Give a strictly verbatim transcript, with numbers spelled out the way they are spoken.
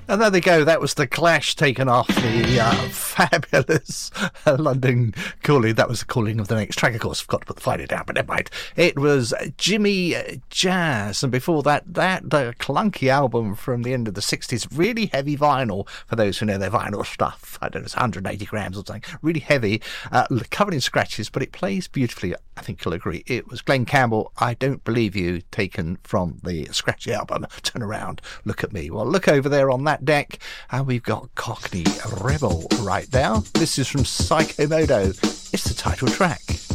And there they go. That was The Clash taken off the uh, fabulous uh, London Calling. That was the Calling of the Next Track, of course. Forgot to put the final down, but never mind. It was Jimmy Jazz. And before that, that the clunky album from the end of the sixties. Really heavy vinyl, for those who know their vinyl stuff. I don't know, it's one hundred eighty grams or something. Really heavy, uh, covered in scratches, but it plays beautifully. I think you'll agree. It was Glenn Campbell, I Don't Believe You, taken from the Scratchy album. Turn around, look at me. Well, look over there on that deck, and we've got Cockney Rebel right now. This is from Psychomodo. It's the title track.